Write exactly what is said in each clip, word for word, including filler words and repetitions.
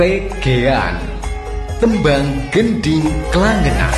Tegean tembang gending klangenan.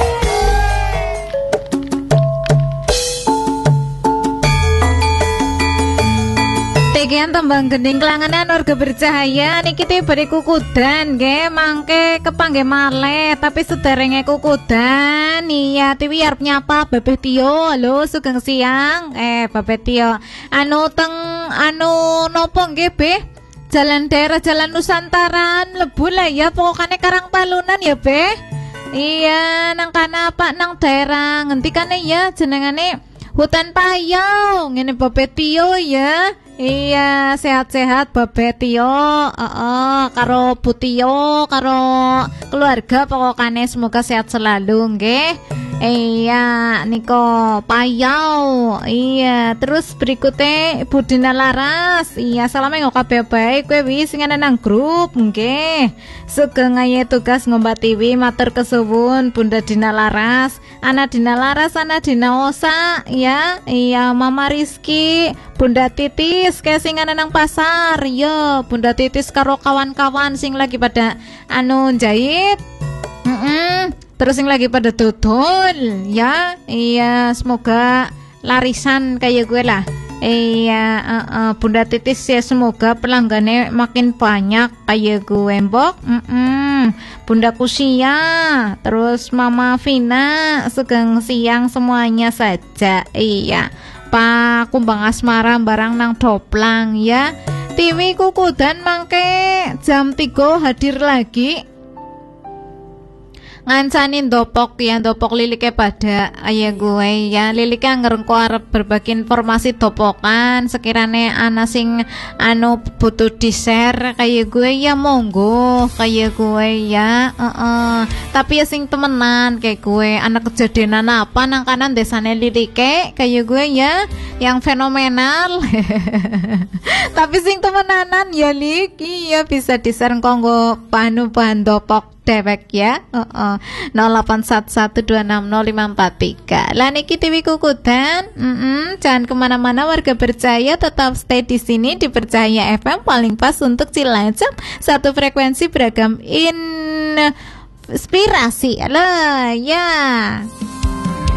Tegean tembang gending klangenan warga bercahaya niki te bari kukudan nggih mangke kepangge malih tapi sederenge kukudan iya tiwi arep nyapa Babeh Tio. Halo sugeng siang eh Babeh Tio anu teng anu nopo nggih Beh? Jalan daerah Jalan Nusantara lebu lah ya pokoknya Karang Talunan ya Beh. Iya nang kana apa nang daerah ngentikane ya jenengane Hutan Payau ngene Babeh Tio ya. Iya sehat-sehat Babeh Tio uh, uh, karo Putio karo keluarga pokoknya semoga sehat selalu nggih. Iya niko Payau. Iya terus berikutnya Ibu Dina Laras. Iya salamnya ngok kabeh baik kowe wis sing ana nang grup nggih. Sugeng aye tugas ngombat T V matur kesuwun Bunda Dina Laras, Ana Dina Laras, Ana Dina Osa ya. Iya Mama Rizky, Bunda Titis kayak sing ana nang pasar ya. Bunda Titis karo kawan-kawan sing lagi pada anu jahit. Mm-mm. Terus yang lagi pada dodol ya. Iya semoga larisan kayak gue lah. Iya uh, uh, Bunda Titis ya semoga pelanggannya makin banyak kayak gue mbok. Mm-mm. Bunda Kusia, terus Mama Vina, sugeng siang semuanya saja. Iya Pak Kumbang Asmara barang nang Doplang ya. Tiwi kukudan mangke jam tiga hadir lagi ngancanin dopok ya dopok lilike pada ayah gue ya lilike ngerengko arep berbagi informasi dopokan sekiranya ana sing anu butuh di share kayak gue ya monggo kayak gue ya uh -uh. Tapi ya sing temenan kayak gue anak kejadian apa nang kanan desane lilike kayak gue ya yang fenomenal tapi sing temenanan ya lik iya bisa di share konggo panu bahan dopok dewek ya. Heeh. Uh -uh. nol delapan satu satu dua enam nol lima empat tiga. Lah niki Tiwi Kukudan. Mm -mm. Jangan kemana-mana warga bercahaya, tetap stay di sini di Bercahaya F M paling pas untuk Cilacap. Satu frekuensi beragam inspirasi. Lah ya.